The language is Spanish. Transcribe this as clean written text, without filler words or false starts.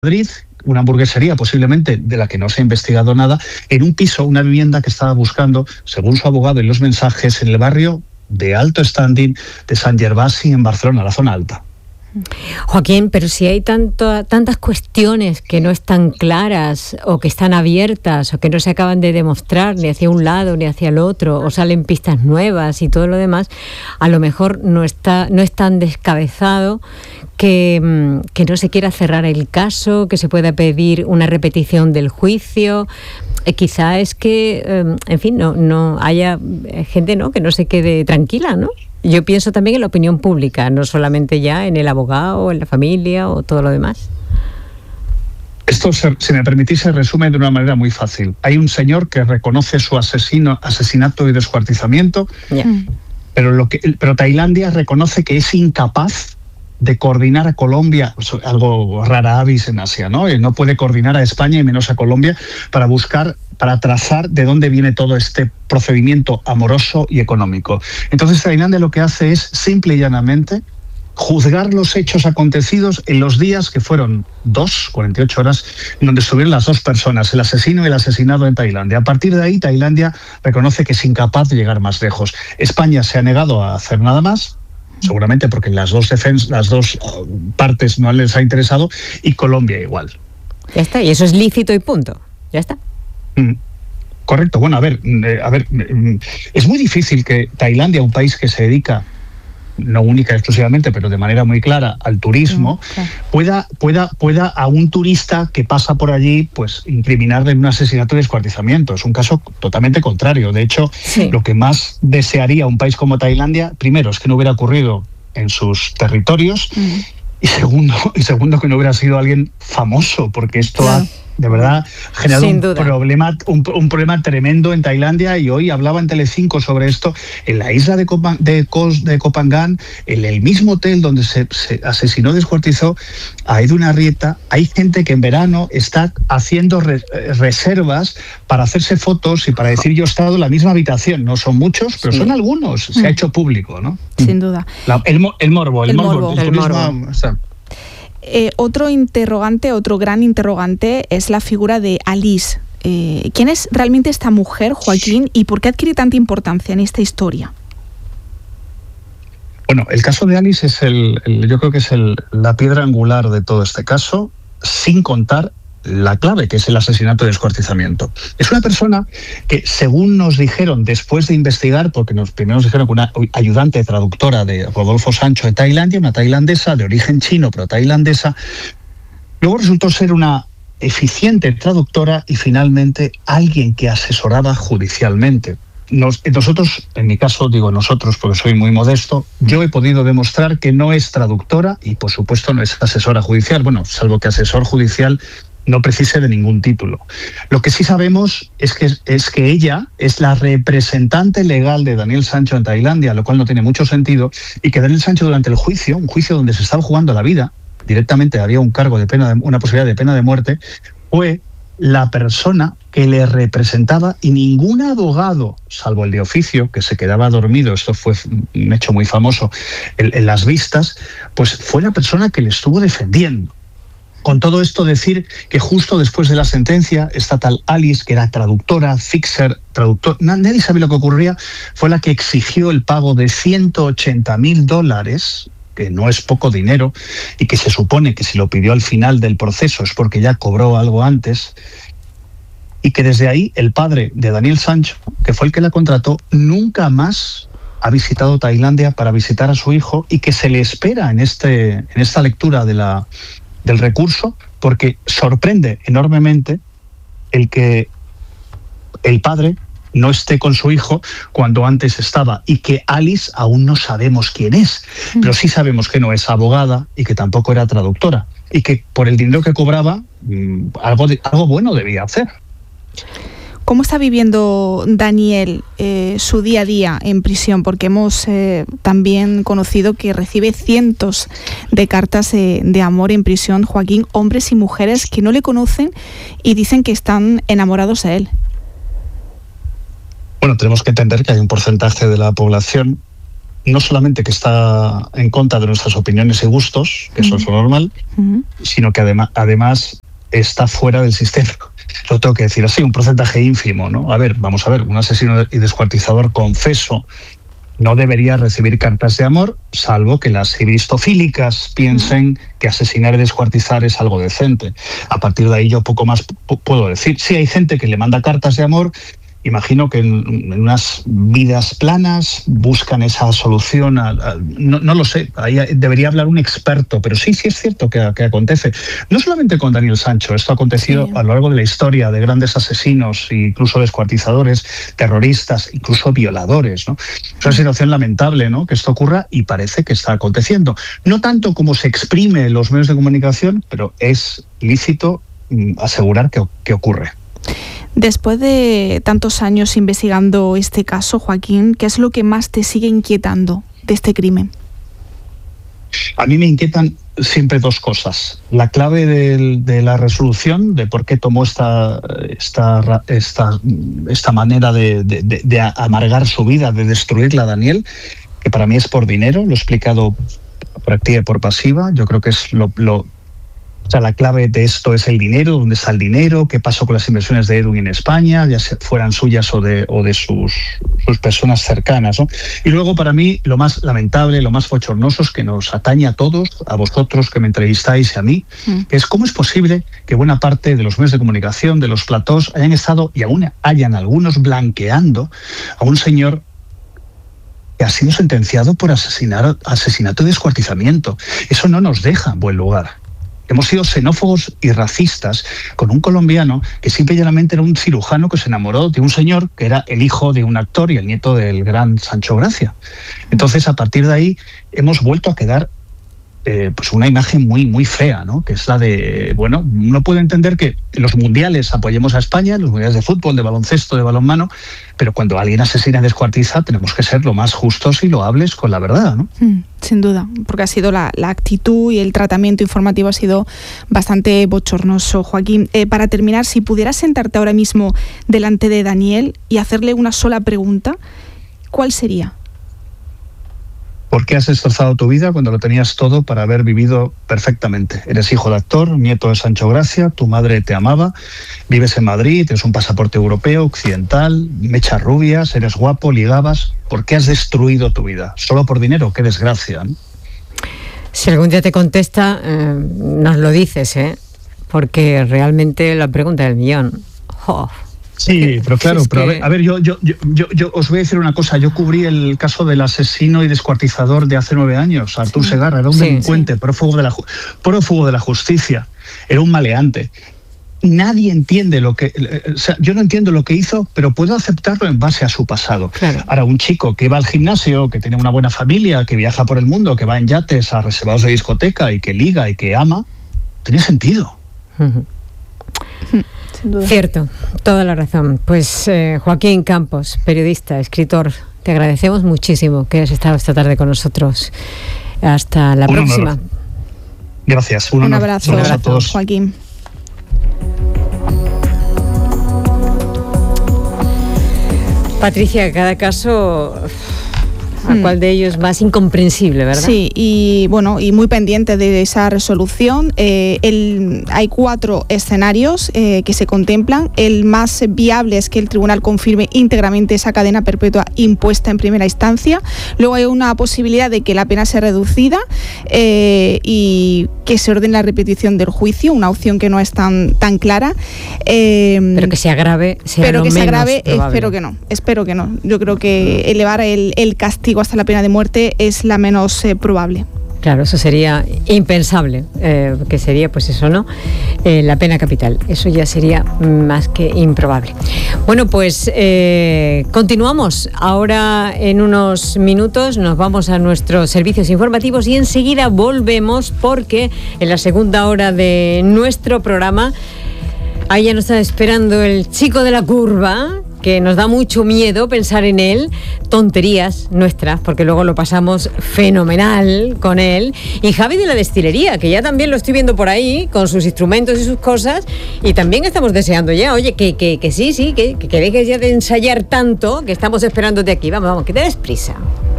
Madrid, una hamburguesería posiblemente de la que no se ha investigado nada, en un piso, una vivienda que estaba buscando, según su abogado en los mensajes, en el barrio de alto standing de Sant Gervasi en Barcelona, la zona alta. Joaquín, pero si hay tantas cuestiones que no están claras o que están abiertas o que no se acaban de demostrar ni hacia un lado ni hacia el otro, o salen pistas nuevas y todo lo demás, a lo mejor no es tan descabezado que no se quiera cerrar el caso, que se pueda pedir una repetición del juicio. Quizá es que, en fin, no haya gente, ¿no?, que no se quede tranquila, ¿no? Yo pienso también en la opinión pública, no solamente ya en el abogado, en la familia o todo lo demás. Esto, si me permitís, se resume de una manera muy fácil. Hay un señor que reconoce su asesinato y descuartizamiento, pero Tailandia reconoce que es incapaz de coordinar a Colombia, algo rara avis en Asia, ¿no? No puede coordinar a España y menos a Colombia para trazar de dónde viene todo este procedimiento amoroso y económico. Entonces Tailandia lo que hace es simple y llanamente juzgar los hechos acontecidos en los días que fueron 48 horas, en donde estuvieron las dos personas, el asesino y el asesinado en Tailandia. A partir de ahí, Tailandia reconoce que es incapaz de llegar más lejos. España se ha negado a hacer nada más, seguramente porque las dos partes no les ha interesado, y Colombia igual. Ya está, y eso es lícito y punto. Ya está. Correcto. Bueno, a ver, es muy difícil que Tailandia, un país que se dedica, no única y exclusivamente, pero de manera muy clara, al turismo, pueda a un turista que pasa por allí, pues incriminarle en un asesinato y descuartizamiento. Es un caso totalmente contrario. De hecho, lo que más desearía un país como Tailandia, primero, es que no hubiera ocurrido en sus territorios, y segundo, que no hubiera sido alguien famoso, porque esto ha de verdad generado un problema tremendo en Tailandia. Y hoy hablaba en Telecinco sobre esto. En la isla de Koh Phangan, en el mismo hotel donde se asesinó y descuartizó a Edwin Arrieta, hay gente que en verano está haciendo reservas para hacerse fotos y para decir: yo he estado en la misma habitación. No son muchos, pero son algunos. Se ha hecho público, ¿no? Sin duda. El morbo. Otro gran interrogante es la figura de Alice. ¿Quién es realmente esta mujer, Joaquín, y por qué adquiere tanta importancia en esta historia? Bueno, el caso de Alice es yo creo que es la piedra angular de todo este caso, sin contar la clave, que es el asesinato y descuartizamiento. Es una persona que, según nos dijeron después de investigar, porque primero nos dijeron que una ayudante traductora de Rodolfo Sancho de Tailandia, una tailandesa de origen chino, pero tailandesa, luego resultó ser una eficiente traductora y finalmente alguien que asesoraba judicialmente. Nosotros, en mi caso digo nosotros porque soy muy modesto, yo he podido demostrar que no es traductora y por supuesto no es asesora judicial, bueno, salvo que asesor judicial no precise de ningún título. Lo que sí sabemos es que ella es la representante legal de Daniel Sancho en Tailandia, lo cual no tiene mucho sentido, y que Daniel Sancho, durante el juicio, un juicio donde se estaba jugando la vida, directamente había un cargo de una posibilidad de pena de muerte, fue la persona que le representaba, y ningún abogado, salvo el de oficio, que se quedaba dormido, esto fue un hecho muy famoso en las vistas, pues fue la persona que le estuvo defendiendo. Con todo esto, decir que justo después de la sentencia, esta tal Alice, que era traductora, fixer, traductor, nadie sabe lo que ocurría, fue la que exigió el pago de $180,000, que no es poco dinero, y que se supone que si lo pidió al final del proceso es porque ya cobró algo antes, y que desde ahí el padre de Daniel Sancho, que fue el que la contrató, nunca más ha visitado Tailandia para visitar a su hijo, y que se le espera en esta lectura del recurso, porque sorprende enormemente el que el padre no esté con su hijo cuando antes estaba, y que Alice aún no sabemos quién es, pero sí sabemos que no es abogada y que tampoco era traductora, y que por el dinero que cobraba algo bueno debía hacer. ¿Cómo está viviendo Daniel su día a día en prisión? Porque hemos también conocido que recibe cientos de cartas de amor en prisión, Joaquín, hombres y mujeres que no le conocen y dicen que están enamorados de él. Bueno, tenemos que entender que hay un porcentaje de la población no solamente que está en contra de nuestras opiniones y gustos, que eso es lo normal, sino que además está fuera del sistema. Lo tengo que decir así, un porcentaje ínfimo, ¿no? A ver, vamos a ver, un asesino y descuartizador confeso no debería recibir cartas de amor, salvo que las cristofílicas piensen que asesinar y descuartizar es algo decente. A partir de ahí yo poco más puedo decir. Sí, hay gente que le manda cartas de amor. Imagino que en unas vidas planas buscan esa solución. No lo sé, ahí debería hablar un experto, pero sí es cierto que acontece. No solamente con Daniel Sancho, esto ha acontecido a lo largo de la historia de grandes asesinos, incluso descuartizadores, terroristas, incluso violadores, ¿no? Es una situación lamentable, ¿no?, que esto ocurra, y parece que está aconteciendo. No tanto como se exprime en los medios de comunicación, pero es lícito asegurar que ocurre. Después de tantos años investigando este caso, Joaquín, ¿qué es lo que más te sigue inquietando de este crimen? A mí me inquietan siempre dos cosas. La clave de la resolución, de por qué tomó esta manera de amargar su vida, de destruirla a Daniel, que para mí es por dinero, lo he explicado por activa y por pasiva. Yo creo que es la clave de esto es el dinero, dónde está el dinero, qué pasó con las inversiones de Edwin en España, ya fueran suyas o de sus personas cercanas, ¿no? Y luego, para mí, lo más lamentable, lo más bochornoso es que nos atañe a todos, a vosotros que me entrevistáis y a mí, que es cómo es posible que buena parte de los medios de comunicación, de los platós, hayan estado y aún hayan algunos blanqueando a un señor que ha sido sentenciado por asesinato y descuartizamiento. Eso no nos deja en buen lugar. Hemos sido xenófobos y racistas con un colombiano que simple y llanamente era un cirujano que se enamoró de un señor que era el hijo de un actor y el nieto del gran Sancho Gracia. Entonces, a partir de ahí, hemos vuelto a quedar pues una imagen muy, muy fea, ¿no? Que es la de, bueno, uno puede entender que en los mundiales apoyemos a España, en los mundiales de fútbol, de baloncesto, de balonmano, pero cuando alguien asesina y descuartiza tenemos que ser lo más justos y loables con la verdad, ¿no? Sin duda, porque ha sido la actitud y el tratamiento informativo ha sido bastante bochornoso. Joaquín, para terminar, si pudieras sentarte ahora mismo delante de Daniel y hacerle una sola pregunta, ¿cuál sería? ¿Por qué has destrozado tu vida cuando lo tenías todo para haber vivido perfectamente? Eres hijo de actor, nieto de Sancho Gracia, tu madre te amaba, vives en Madrid, tienes un pasaporte europeo, occidental, mechas rubias, eres guapo, ligabas. ¿Por qué has destruido tu vida? ¿Solo por dinero? ¡Qué desgracia!, ¿no? Si algún día te contesta, nos lo dices, porque realmente la pregunta del millón. Sí, pero claro, a ver, yo os voy a decir una cosa. Yo cubrí el caso del asesino y descuartizador de hace 9 años, Artur Segarra. Era un delincuente, prófugo de la justicia. Era un maleante. Nadie entiende yo no entiendo lo que hizo, pero puedo aceptarlo en base a su pasado. Claro. Ahora, un chico que va al gimnasio, que tiene una buena familia, que viaja por el mundo, que va en yates a reservados de discoteca y que liga y que ama, tiene sentido. Cierto, toda la razón. Pues Joaquín Campos, periodista, escritor, te agradecemos muchísimo que hayas estado esta tarde con nosotros. Hasta la próxima. Honor. Gracias. Un abrazo a todos. Joaquín. Patricia, cada caso... ¿A cuál de ellos más incomprensible, verdad? Sí, y bueno, y muy pendiente de esa resolución. Hay 4 escenarios que se contemplan. El más viable es que el tribunal confirme íntegramente esa cadena perpetua impuesta en primera instancia. Luego hay una posibilidad de que la pena sea reducida y que se ordene la repetición del juicio, una opción que no es tan clara. Pero que se agrave, espero que no. Yo creo que elevar el castigo hasta la pena de muerte es la menos probable. Claro, eso sería impensable, que sería, pues eso, ¿no? La pena capital. Eso ya sería más que improbable. Bueno, pues continuamos. Ahora, en unos minutos, nos vamos a nuestros servicios informativos y enseguida volvemos porque en la segunda hora de nuestro programa, ahí ya nos está esperando el chico de la curva, que nos da mucho miedo pensar en él, tonterías nuestras, porque luego lo pasamos fenomenal con él, y Javi de la destilería, que ya también lo estoy viendo por ahí, con sus instrumentos y sus cosas, y también estamos deseando ya, oye, que dejes ya de ensayar tanto, que estamos esperándote aquí, vamos, que te des prisa.